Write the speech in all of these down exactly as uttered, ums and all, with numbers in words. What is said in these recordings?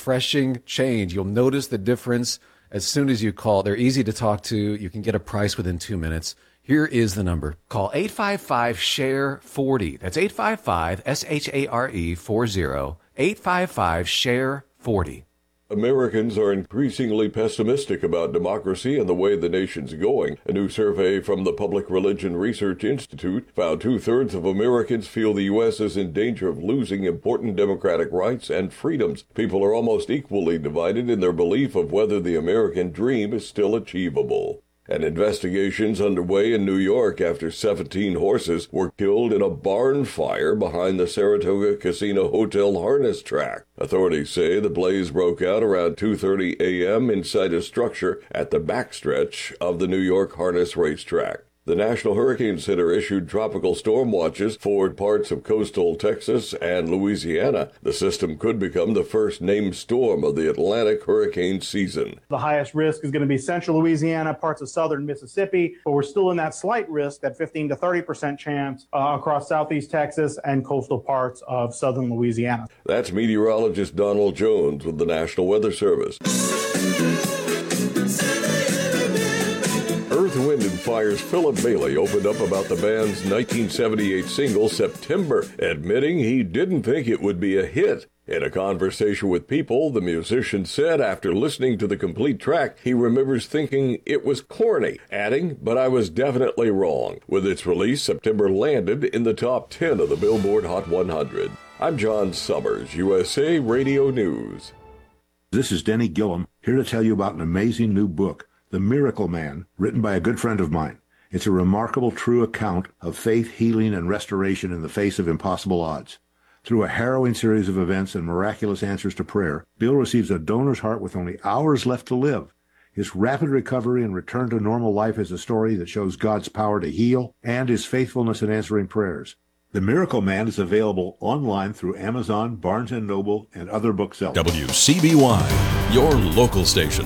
refreshing change. You'll notice the difference as soon as you call. They're easy to talk to. You can get a price within two minutes. Here is the number. Call eight five five, S H A R E, forty. That's eight five five, S H A R E, forty. eight five five, S H A R E, forty. Americans are increasingly pessimistic about democracy and the way the nation's going. A new survey from the Public Religion Research Institute found two-thirds of Americans feel the U S is in danger of losing important democratic rights and freedoms. People are almost equally divided in their belief of whether the American dream is still achievable. An investigation's underway in New York after seventeen horses were killed in a barn fire behind the Saratoga Casino Hotel harness track. Authorities say the blaze broke out around two thirty a.m. inside a structure at the backstretch of the New York harness racetrack. The National Hurricane Center issued tropical storm watches for parts of coastal Texas and Louisiana. The system could become the first named storm of the Atlantic hurricane season. The highest risk is going to be central Louisiana, parts of southern Mississippi, but we're still in that slight risk, that fifteen to thirty percent chance uh, across southeast Texas and coastal parts of southern Louisiana. That's meteorologist Donald Jones with the National Weather Service. Earth, Wind and Fire's Philip Bailey opened up about the band's nineteen seventy-eight single, September, admitting he didn't think it would be a hit. In a conversation with People, the musician said after listening to the complete track, he remembers thinking it was corny, adding, "But I was definitely wrong." With its release, September landed in the top ten of the Billboard Hot one hundred. I'm John Summers, U S A Radio News. This is Denny Gillum, here to tell you about an amazing new book, The Miracle Man, written by a good friend of mine. It's a remarkable, true account of faith, healing, and restoration in the face of impossible odds. Through a harrowing series of events and miraculous answers to prayer, Bill receives a donor's heart with only hours left to live. His rapid recovery and return to normal life is a story that shows God's power to heal and his faithfulness in answering prayers. The Miracle Man is available online through Amazon, Barnes and Noble, and other booksellers. W C B Y, your local station.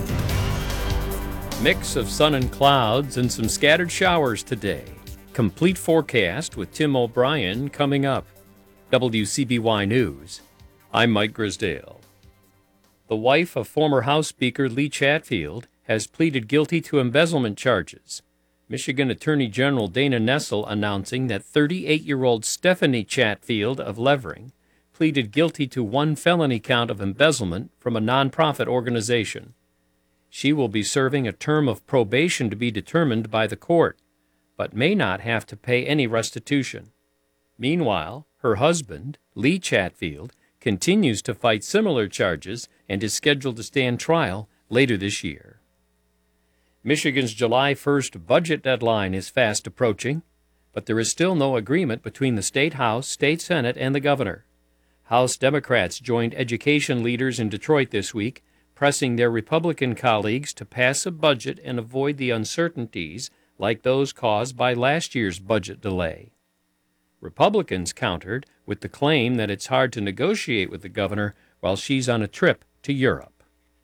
Mix of sun and clouds and some scattered showers today. Complete forecast with Tim O'Brien coming up. W C B Y News. I'm Mike Grisdale. The wife of former House Speaker Lee Chatfield has pleaded guilty to embezzlement charges. Michigan Attorney General Dana Nessel announcing that thirty-eight-year-old Stephanie Chatfield of Levering pleaded guilty to one felony count of embezzlement from a nonprofit organization. She will be serving a term of probation to be determined by the court, but may not have to pay any restitution. Meanwhile, her husband, Lee Chatfield, continues to fight similar charges and is scheduled to stand trial later this year. Michigan's July first budget deadline is fast approaching, but there is still no agreement between the State House, State Senate, and the governor. House Democrats joined education leaders in Detroit this week, pressing their Republican colleagues to pass a budget and avoid the uncertainties like those caused by last year's budget delay. Republicans countered with the claim that it's hard to negotiate with the governor while she's on a trip to Europe.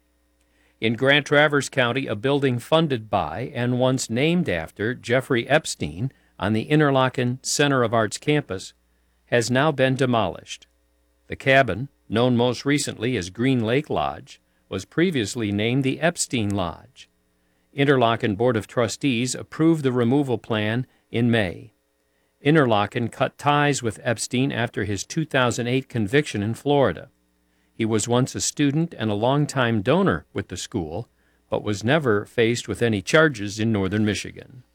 In Grand Traverse County, a building funded by and once named after Jeffrey Epstein on the Interlochen Center of Arts campus has now been demolished. The cabin, known most recently as Green Lake Lodge, was previously named the Epstein Lodge. Interlochen Board of Trustees approved the removal plan in May. Interlochen cut ties with Epstein after his two thousand eight conviction in Florida. He was once a student and a longtime donor with the school, but was never faced with any charges in northern Michigan.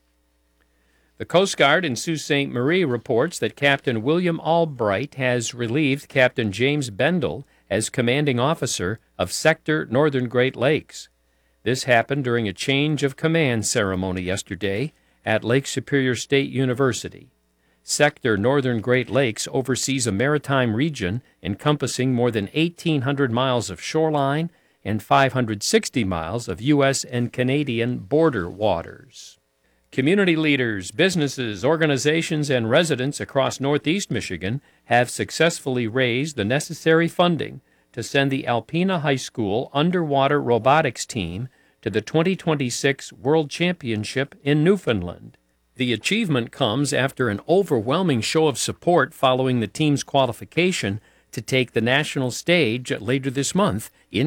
The Coast Guard in Sault Ste. Marie reports that Captain William Albright has relieved Captain James Bendel as commanding officer of Sector Northern Great Lakes. This happened during a change of command ceremony yesterday at Lake Superior State University. Sector Northern Great Lakes oversees a maritime region encompassing more than eighteen hundred miles of shoreline and five hundred sixty miles of U S and Canadian border waters. Community leaders, businesses, organizations, and residents across northeast Michigan have successfully raised the necessary funding to send the Alpena High School underwater robotics team to the twenty twenty-six World Championship in Newfoundland. The achievement comes after an overwhelming show of support following the team's qualification to take the national stage later this month in